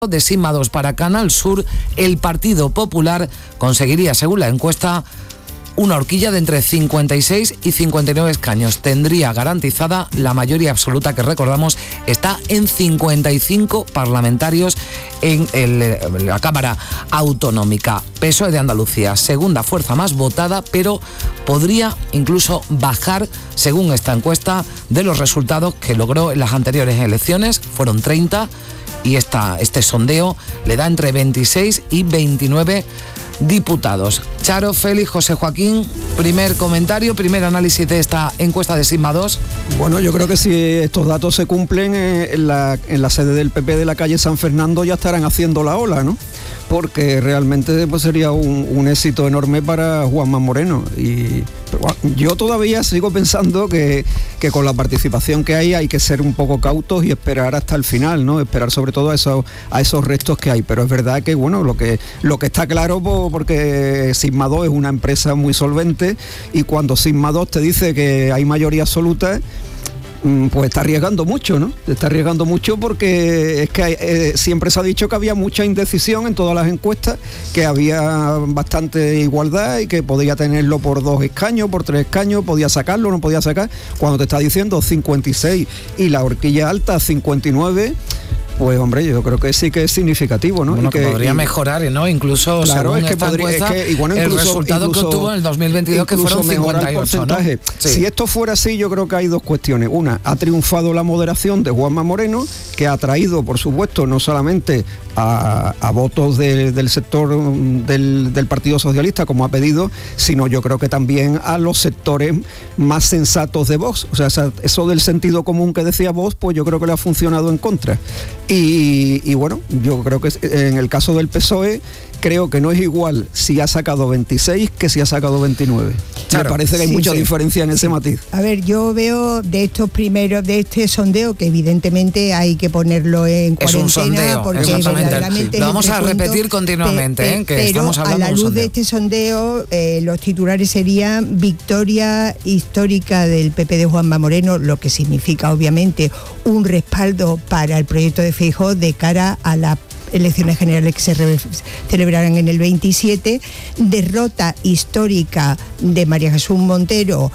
de Sigma 2 para Canal Sur, el Partido Popular conseguiría, según la encuesta, una horquilla de entre 56 y 59 escaños. Tendría garantizada la mayoría absoluta, que recordamos está en 55 parlamentarios en la Cámara Autonómica. PSOE de Andalucía, segunda fuerza más votada, pero podría incluso bajar, según esta encuesta, de los resultados que logró en las anteriores elecciones. Fueron 30 y este sondeo le da entre 26 y 29 diputados. Charo, Félix, José Joaquín, primer comentario, primer análisis de esta encuesta de Sigma 2. Bueno, yo creo que si estos datos se cumplen, en la sede del PP de la calle San Fernando ya estarán haciendo la ola, ¿no? Porque realmente pues sería un éxito enorme para Juanma Moreno. Y yo todavía sigo pensando que con la participación que hay que ser un poco cautos y esperar hasta el final, ¿no? Esperar sobre todo a esos restos que hay. Pero es verdad que, bueno, lo que está claro, porque Sigma 2 es una empresa muy solvente, y cuando Sigma 2 te dice que hay mayoría absoluta, pues está arriesgando mucho, ¿no? Está arriesgando mucho porque es que siempre se ha dicho que había mucha indecisión en todas las encuestas, que había bastante igualdad y que podía tenerlo por 2 escaños, por 3 escaños, podía sacarlo, no podía sacar. Cuando te está diciendo 56 y la horquilla alta 59... pues hombre, yo creo que sí que es significativo, ¿no? Bueno, y que podría mejorar, ¿no? Incluso claro, según esta encuesta, el resultado que obtuvo en el 2022, que fueron 58, ¿no? Sí. Si esto fuera así, yo creo que hay dos cuestiones. Una, ha triunfado la moderación de Juanma Moreno, que ha traído, por supuesto, no solamente a votos del sector del Partido Socialista, como ha pedido, sino yo creo que también a los sectores más sensatos de Vox. O sea, eso del sentido común que decía Vox, pues yo creo que le ha funcionado en contra. Y bueno, yo creo que en el caso del PSOE, creo que no es igual si ha sacado 26 que si ha sacado 29. Claro, me parece que hay mucha diferencia en ese matiz. A ver, yo veo de este sondeo, que evidentemente hay que ponerlo en cuarentena. Es un sondeo, porque exactamente. Lo vamos a repetir continuamente, que pero estamos hablando a la luz de este sondeo, los titulares serían: victoria histórica del PP de Juanma Moreno, lo que significa obviamente un respaldo para el proyecto de Feijóo de cara a las elecciones generales que se celebrarán en el 27, derrota histórica de María Jesús Montero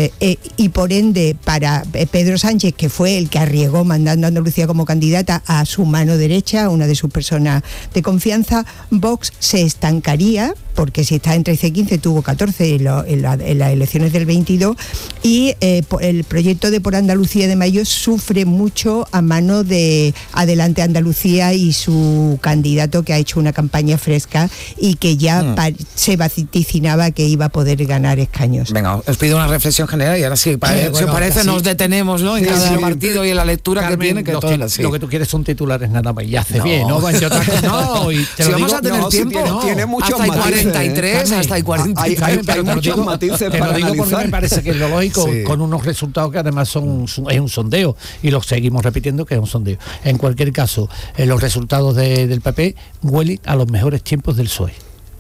y por ende para Pedro Sánchez, que fue el que arriesgó mandando a Andalucía como candidata a su mano derecha, una de sus personas de confianza. Vox se estancaría, porque si está en 13-15 tuvo 14 en las elecciones del 22, y el proyecto de Por Andalucía de Mayo sufre mucho a mano de Adelante Andalucía y su candidato, que ha hecho una campaña fresca y que ya se vaticinaba que iba a poder ganar escaños. Venga, os pido una reflexión general y ahora sí, si os parece, nos detenemos, ¿no? En cada partido y en la lectura, Carmen, que tiene, que lo que tú quieres son titulares nada más, y hace bien, ¿no? Y te si vamos a tener tiempo, tiene muchos hasta matices, 43, hasta el 43. Hay muchos matices para analizar. Porque me parece que es lo lógico, con unos resultados que además es un sondeo, y lo seguimos repitiendo que es un sondeo. En cualquier caso, los resultados del PP huelen a los mejores tiempos del PSOE.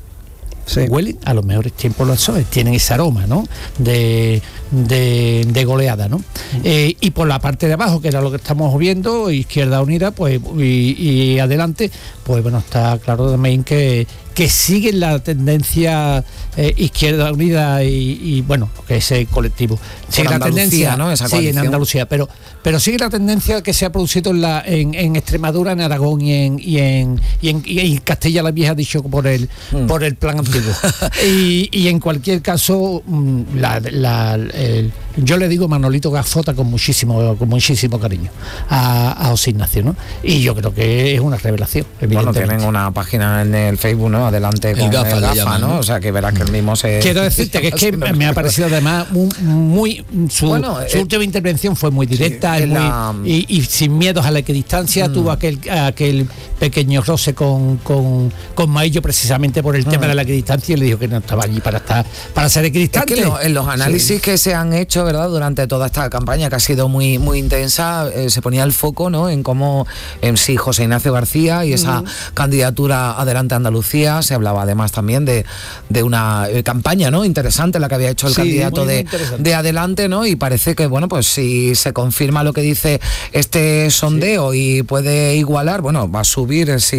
Sí. Huelen a los mejores tiempos del PSOE, tienen ese aroma, ¿no? de goleada, ¿no? Y por la parte de abajo, que era lo que estamos viendo, Izquierda Unida, pues y adelante, pues bueno, está claro también que sigue la tendencia Izquierda Unida y bueno, que es el colectivo. Sigue la tendencia, ¿no? Sí, en Andalucía, pero sigue la tendencia que se ha producido en Extremadura, en Aragón y en Castilla la Vieja, dicho por el plan antiguo. y en cualquier caso, yo le digo Manolito Gafota con muchísimo cariño a José Ignacio, ¿no? Y yo creo que es una revelación. Bueno, tienen una página en el Facebook, ¿no? Adelante con el Gafa, ¿no? O sea, que verás que el mismo se... Quiero decirte que es que me ha parecido además su última intervención fue muy directa, y sin miedos a la equidistancia. Tuvo aquel pequeño roce con Maillo, precisamente por el tema de la equidistancia, y le dijo que no estaba allí para ser equidistante. Es que en los análisis que se han hecho, ¿verdad?, durante toda esta campaña, que ha sido muy, muy intensa, se ponía el foco, ¿no?, en cómo sí José Ignacio García y esa candidatura Adelante Andalucía. Se hablaba además también de una campaña, ¿no?, interesante la que había hecho el candidato de Adelante, ¿no? Y parece que, bueno, pues si se confirma lo que dice este sondeo y puede igualar, bueno, va a subir